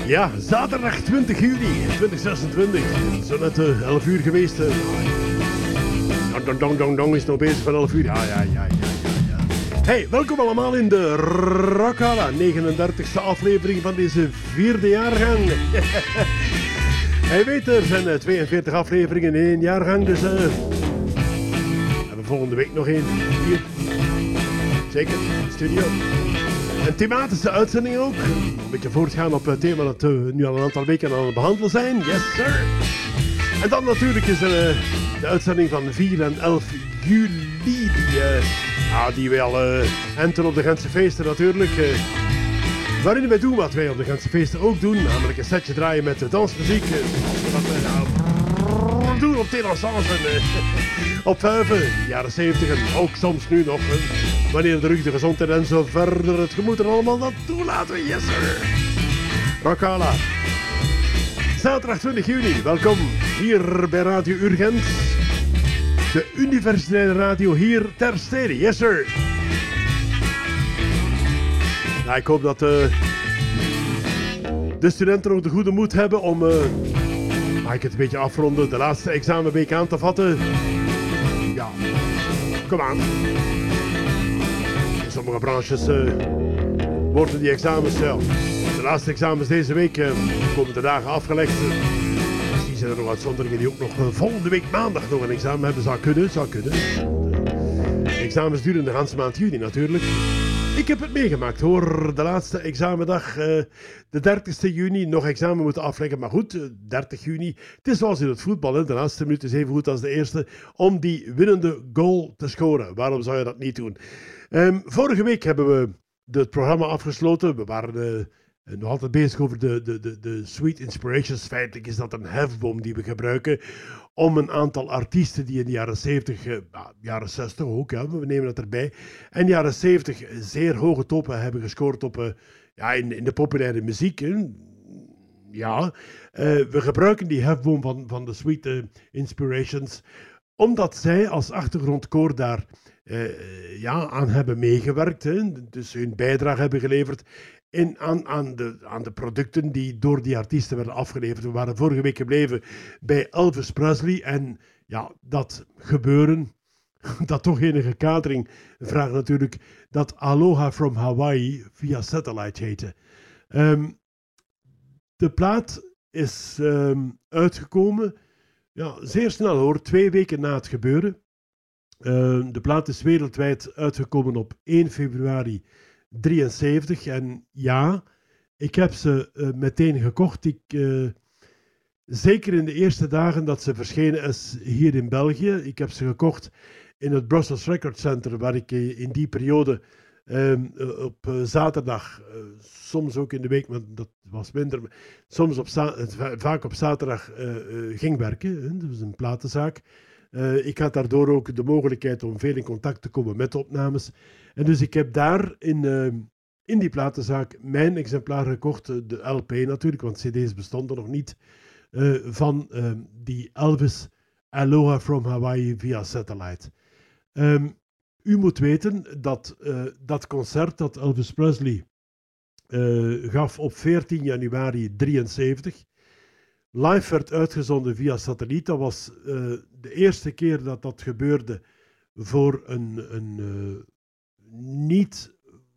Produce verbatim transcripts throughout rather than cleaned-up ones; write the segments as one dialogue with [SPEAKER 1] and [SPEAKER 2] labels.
[SPEAKER 1] Ja, zaterdag twintig juni twintig zesentwintig. Zo net uh, elf uur geweest. Uh. Dong, dong, dong, dong is nog bezig van elf uur. Ja, ja, ja, ja, ja, ja. Hey, welkom allemaal in de Rockala, negenendertigste aflevering van deze vierde jaargang. Hij weet, er zijn uh, tweeënveertig afleveringen in één jaargang, dus uh, we hebben volgende week nog één. Hier. Zeker, studio. Een thematische uitzending ook. Een beetje voortgaan op het thema dat we nu al een aantal weken aan het behandelen zijn. Yes, sir. En dan natuurlijk is er uh, de uitzending van vier en elf juli. Die, uh, ah, die wij al uh, enten op de Gentse feesten natuurlijk. Uh, waarin wij doen wat wij op de Gentse feesten ook doen. Namelijk een setje draaien met uh, dansmuziek. Uh, wat wij nou doen op terrassans en uh, op vuiven. Jaren zeventig en ook soms nu nog. Uh, Wanneer de rug, de gezondheid en zo verder het gemoed er allemaal dat toelaten. Yes sir. Rockala. Zaterdag twintig juni. Welkom hier bij Radio Urgent. De universitaire radio hier ter stede. Yes sir. Nou, ik hoop dat uh, de studenten ook de goede moed hebben om, uh, mag ik het een beetje afronden, de laatste examenweek aan te vatten. Ja, kom aan. In sommige branches uh, worden die examens, ja, de laatste examens deze week, uh, komen de dagen afgelegd. Misschien zijn er nog uitzonderingen die ook nog uh, volgende week maandag nog een examen hebben. Zou kunnen, zou kunnen. De examens duren de hele maand juni natuurlijk. Ik heb het meegemaakt hoor, de laatste examendag, uh, de dertigste juni, nog examen moeten afleggen. Maar goed, uh, dertig juni, het is zoals in het voetbal, hè. De laatste minuut is even goed als de eerste om die winnende goal te scoren. Waarom zou je dat niet doen? Um, vorige week hebben we het programma afgesloten. We waren uh, nog altijd bezig over de, de, de, de Sweet Inspirations. Feitelijk is dat een hefboom die we gebruiken om een aantal artiesten die in de jaren zeventig, uh, jaren zestig ook, ja, we nemen het erbij, en jaren zeventig zeer hoge toppen hebben gescoord op, uh, ja, in, in de populaire muziek. Hè. Ja, uh, we gebruiken die hefboom van, van de Sweet uh, Inspirations omdat zij als achtergrondkoor daar uh, ja, aan hebben meegewerkt. Hè. Dus hun bijdrage hebben geleverd in, aan, aan, de, aan de producten die door die artiesten werden afgeleverd. We waren vorige week gebleven bij Elvis Presley. En ja, dat gebeuren, dat toch enige kadering vraagt natuurlijk, dat Aloha from Hawaii via Satellite heette. Um, de plaat is um, uitgekomen, ja, zeer snel hoor, twee weken na het gebeuren. Uh, de plaat is wereldwijd uitgekomen op één februari drieënzeventig. En ja, ik heb ze uh, meteen gekocht. Ik, uh, zeker in de eerste dagen dat ze verschenen is hier in België. Ik heb ze gekocht in het Brussels Record Center, waar ik uh, in die periode um, uh, op uh, zaterdag, uh, soms ook in de week, maar dat was minder, soms op za- uh, vaak op zaterdag uh, uh, ging werken. Hè? Dat was een platenzaak. Uh, ik had daardoor ook de mogelijkheid om veel in contact te komen met opnames. En dus ik heb daar in, uh, in die platenzaak mijn exemplaar gekocht, uh, de L P natuurlijk, want cd's bestonden nog niet, uh, van uh, die Elvis Aloha from Hawaii via Satellite. Um, u moet weten dat uh, dat concert dat Elvis Presley uh, gaf op veertien januari drieënzeventig... live werd uitgezonden via satelliet. Dat was uh, de eerste keer dat dat gebeurde voor een, een uh, niet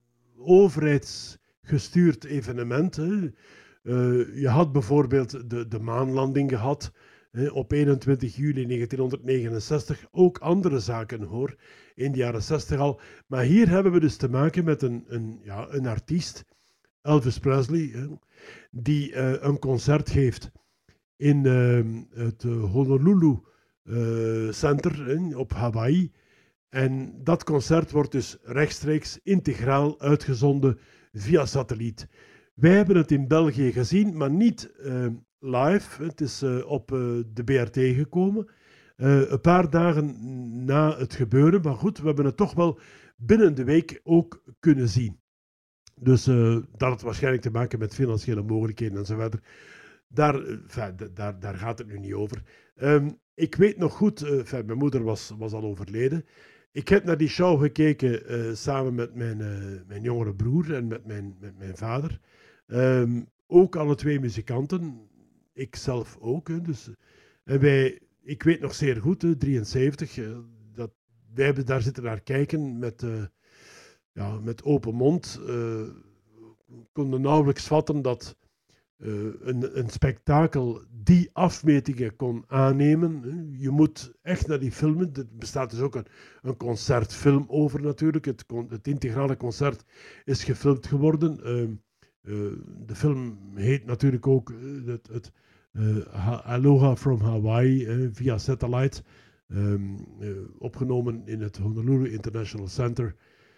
[SPEAKER 1] overheidsgestuurd evenement. Hè. Uh, je had bijvoorbeeld de, de maanlanding gehad hè, op eenentwintig juli negentienhonderdnegenenzestig. Ook andere zaken hoor, in de jaren zestig al. Maar hier hebben we dus te maken met een, een, ja, een artiest, Elvis Presley, hè, die uh, een concert geeft in uh, het Honolulu uh, Center in, op Hawaii. En dat concert wordt dus rechtstreeks integraal uitgezonden via satelliet. Wij hebben het in België gezien, maar niet uh, live. Het is uh, op uh, de B R T gekomen. Uh, een paar dagen na het gebeuren. Maar goed, we hebben het toch wel binnen de week ook kunnen zien. Dus uh, dat had waarschijnlijk te maken met financiële mogelijkheden en zo verder. Daar, enfin, daar, daar gaat het nu niet over. Um, ik weet nog goed, uh, enfin, mijn moeder was, was al overleden. Ik heb naar die show gekeken uh, samen met mijn, uh, mijn jongere broer en met mijn, met mijn vader. Um, ook alle twee muzikanten. Ik zelf ook. Hè, dus, en wij, ik weet nog zeer goed, hè, drieënzeventig, uh, dat wij hebben daar zitten naar kijken met, uh, ja, met open mond. Uh, konden nauwelijks vatten dat uh, een, een spektakel die afmetingen kon aannemen. Hè. Je moet echt naar die filmen. Er bestaat dus ook een, een concertfilm over natuurlijk. Het, het integrale concert is gefilmd geworden. Uh, uh, de film heet natuurlijk ook uh, het, het uh, Aloha from Hawaii uh, via satellite. Um, uh, opgenomen in het Honolulu International Center.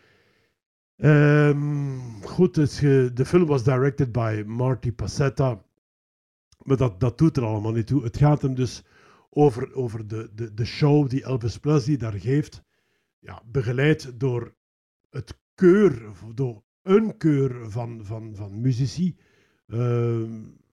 [SPEAKER 1] Um, goed, dus, uh, de film was directed by Marty Pasetta. Maar dat, dat doet er allemaal niet toe. Het gaat hem dus over, over de, de, de show die Elvis Presley daar geeft. Ja, begeleid door het keur, door een keur van, van, van muzici. Uh,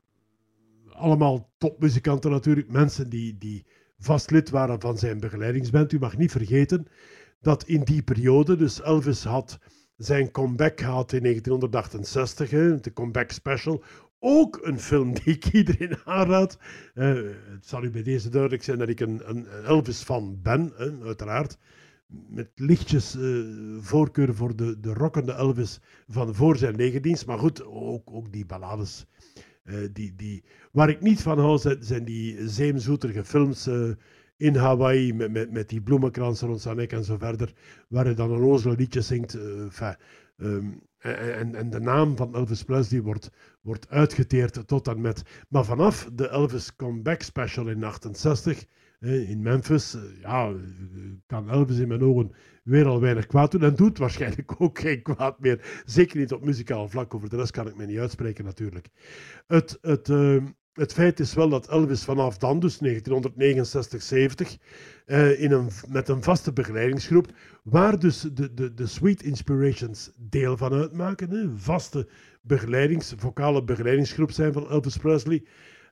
[SPEAKER 1] allemaal topmuzikanten natuurlijk. Mensen die, die vast lid waren van zijn begeleidingsband. U mag niet vergeten dat in die periode, dus Elvis had zijn comeback gehad in negentien achtenzestig, hè, de comeback special. Ook een film die ik iedereen aanraad. Uh, het zal u bij deze duidelijk zijn dat ik een, een Elvis-fan ben, hè, uiteraard. Met lichtjes uh, voorkeur voor de, de rockende Elvis van voor zijn legerdienst. Maar goed, ook, ook die ballades. Uh, die, die, waar ik niet van hou, zijn, zijn die zeemzoeterige films uh, in Hawaii met, met, met die bloemenkransen rond zijn nek en zo verder, waar hij dan een ozele liedje zingt. Uh, enfin, um, en, en de naam van Elvis Presley wordt, wordt uitgeteerd tot en met. Maar vanaf de Elvis Comeback Special in achtenzestig, uh, in Memphis, uh, ja, kan Elvis in mijn ogen weer al weinig kwaad doen en doet waarschijnlijk ook geen kwaad meer. Zeker niet op muzikaal vlak, over de rest kan ik me niet uitspreken natuurlijk. Het, het, uh, het feit is wel dat Elvis vanaf dan, dus negentien negenenzestig zeventig, uh, in een, met een vaste begeleidingsgroep, waar dus de, de, de Sweet Inspirations deel van uitmaken, hè, vaste begeleidings, vocale begeleidingsgroep zijn van Elvis Presley,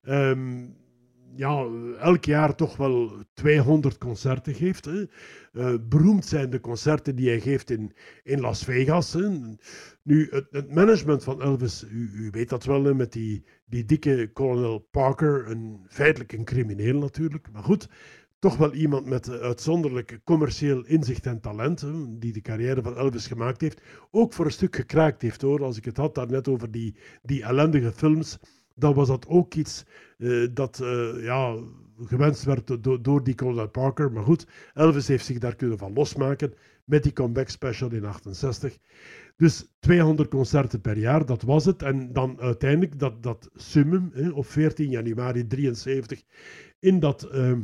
[SPEAKER 1] um, ja, elk jaar toch wel tweehonderd concerten geeft. Hè. Uh, beroemd zijn de concerten die hij geeft in, in Las Vegas. Hè. Nu, het, het management van Elvis, u, u weet dat wel, hè, met die, die dikke Colonel Parker, een, feitelijk een crimineel natuurlijk, maar goed, toch wel iemand met uitzonderlijk commercieel inzicht en talent, hè, die de carrière van Elvis gemaakt heeft, ook voor een stuk gekraakt heeft, hoor. Als ik het had daarnet over die, die ellendige films, dan was dat ook iets uh, dat uh, ja, gewenst werd do- door die Colonel Parker. Maar goed, Elvis heeft zich daar kunnen van losmaken met die comeback special in achtenzestig. Dus tweehonderd concerten per jaar, dat was het. En dan uiteindelijk dat, dat summum, hè, op veertien januari drieënzeventig, in dat uh,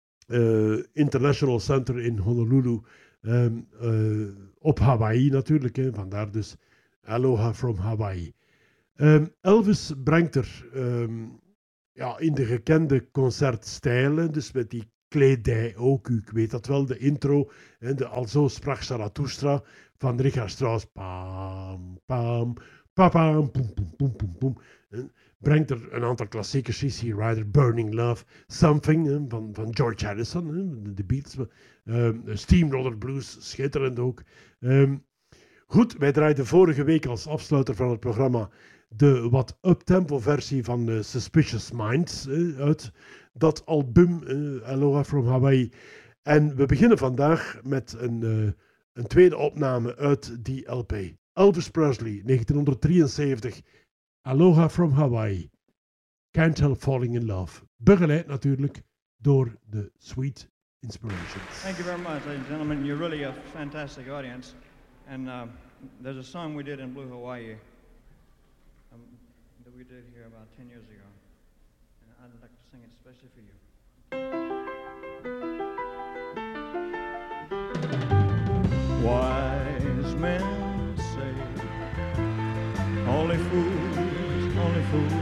[SPEAKER 1] uh, International Center in Honolulu, um, uh, op Hawaii natuurlijk. Hè, vandaar dus Aloha from Hawaii. Um, Elvis brengt er um, ja, in de gekende concertstijlen, dus met die kledij ook, u weet dat wel, de intro, hè, de Alzo sprak Zarathustra van Richard Strauss, pam, pam, pam, pam, poem, poem, poem, poem, poem, hè, brengt er een aantal klassiekers, Easy Rider, Burning Love, Something, hè, van, van George Harrison, hè, de, de Beatles, um, Steamroller Blues, schitterend ook. Um, goed, wij draaiden vorige week als afsluiter van het programma de wat uptempo versie van uh, Suspicious Minds uh, uit dat album uh, Aloha from Hawaii. En we beginnen vandaag met een, uh, een tweede opname uit die L P. Elvis Presley, negentien drieënzeventig, Aloha from Hawaii. Can't Help Falling in Love. Begeleid natuurlijk door de Sweet Inspirations.
[SPEAKER 2] Thank you very much, ladies and gentlemen. You're really a fantastic audience. And uh, there's a song we did in Blue Hawaii um, that we did here about ten years ago. And I'd like to sing it especially for you. Wise men say only fools, only fools